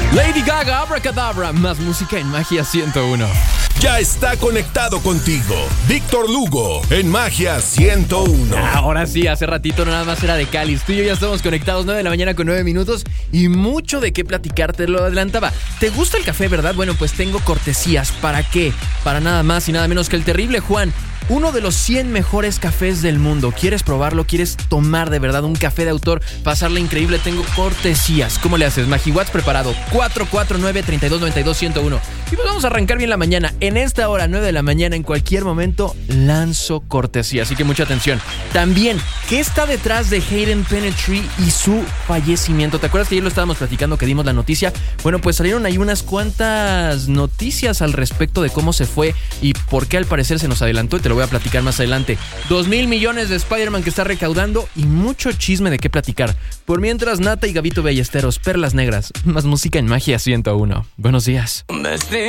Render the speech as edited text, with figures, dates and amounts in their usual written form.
Lady Gaga, Abracadabra, más música en Magia 101. Ya está conectado contigo, Víctor Lugo, en Magia 101. Ahora sí, hace ratito nada más era de Cáliz. Tú y yo ya estamos conectados, 9 de la mañana con 9 minutos y mucho de qué platicar, te lo adelantaba. ¿Te gusta el café, verdad? Bueno, pues tengo cortesías. ¿Para qué? Para nada más y nada menos que el Terrible Juan. Uno de los 100 mejores cafés del mundo. ¿Quieres probarlo? ¿Quieres tomar de verdad un café de autor? Pasarle increíble. Tengo cortesías. ¿Cómo le haces? MagiWatts preparado. 449-3292-101. Y pues vamos a arrancar bien la mañana. En esta hora, 9 de la mañana, en cualquier momento, lanzo cortesía. Así que mucha atención. También, ¿qué está detrás de Hayden Panettiere y su fallecimiento? ¿Te acuerdas que ayer lo estábamos platicando, que dimos la noticia? Bueno, pues salieron ahí unas cuantas noticias al respecto de cómo se fue y por qué al parecer se nos adelantó. Y te lo voy a platicar más adelante. 2,000 millones de Spider-Man que está recaudando y mucho chisme de qué platicar. Por mientras, Nata y Gabito Ballesteros, Perlas Negras, más música en Magia 101. Buenos días.